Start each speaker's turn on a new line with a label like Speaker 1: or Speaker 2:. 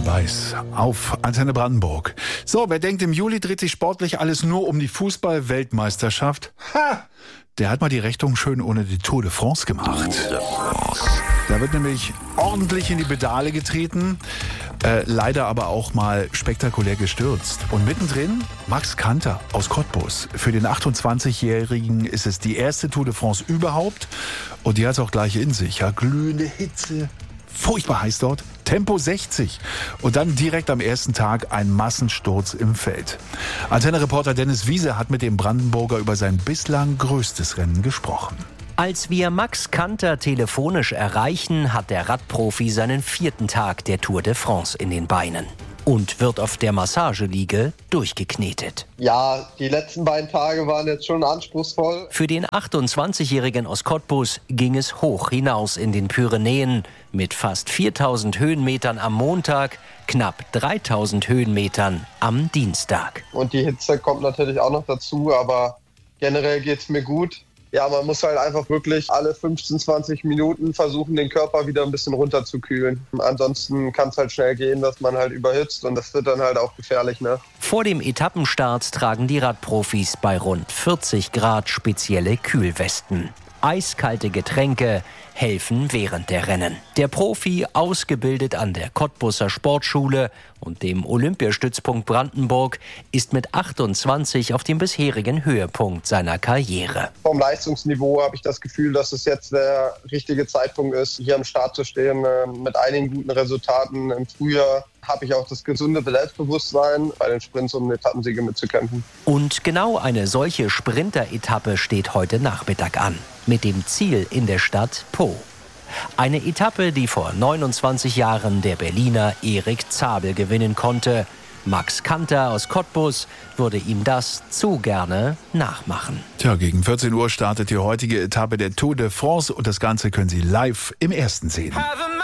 Speaker 1: Weiß auf Antenne Brandenburg. So, wer denkt, im Juli dreht sich sportlich alles nur um die Fußball-Weltmeisterschaft? Ha! Der hat mal die Rechnung schön ohne die Tour de France gemacht. Da wird nämlich ordentlich in die Pedale getreten, leider aber auch mal spektakulär gestürzt. Und mittendrin Max Kanter aus Cottbus. Für den 28-Jährigen ist es die erste Tour de France überhaupt. Und die hat es auch gleich in sich. Ja, glühende Hitze, furchtbar heiß dort, Tempo 60 und dann direkt am ersten Tag ein Massensturz im Feld. Antenne-Reporter Dennis Wiese hat mit dem Brandenburger über sein bislang größtes Rennen gesprochen.
Speaker 2: Als wir Max Kanter telefonisch erreichen, hat der Radprofi seinen 4. Tag der Tour de France in den Beinen und wird auf der Massageliege durchgeknetet.
Speaker 3: Ja, die letzten beiden Tage waren jetzt schon anspruchsvoll.
Speaker 2: Für den 28-Jährigen aus Cottbus ging es hoch hinaus in den Pyrenäen mit fast 4000 Höhenmetern am Montag, knapp 3000 Höhenmetern am Dienstag.
Speaker 3: Und die Hitze kommt natürlich auch noch dazu, aber generell geht's mir gut. Ja, man muss halt einfach wirklich alle 15, 20 Minuten versuchen, den Körper wieder ein bisschen runterzukühlen. Ansonsten kann es halt schnell gehen, dass man halt überhitzt und das wird dann halt auch gefährlich, ne?
Speaker 2: Vor dem Etappenstart tragen die Radprofis bei rund 40 Grad spezielle Kühlwesten. Eiskalte Getränke helfen während der Rennen. Der Profi, ausgebildet an der Cottbuser Sportschule und dem Olympiastützpunkt Brandenburg, ist mit 28 auf dem bisherigen Höhepunkt seiner Karriere.
Speaker 3: Vom Leistungsniveau habe ich das Gefühl, dass es jetzt der richtige Zeitpunkt ist, hier am Start zu stehen mit einigen guten Resultaten. Im Frühjahr habe ich auch das gesunde Selbstbewusstsein, bei den Sprints um Etappensiege mitzukämpfen.
Speaker 2: Und genau eine solche Sprinter-Etappe steht heute Nachmittag an. Mit dem Ziel in der Stadt Po. Eine Etappe, die vor 29 Jahren der Berliner Erik Zabel gewinnen konnte. Max Kanter aus Cottbus würde ihm das zu gerne nachmachen.
Speaker 1: Tja, gegen 14 Uhr startet die heutige Etappe der Tour de France und das Ganze können Sie live im Ersten sehen.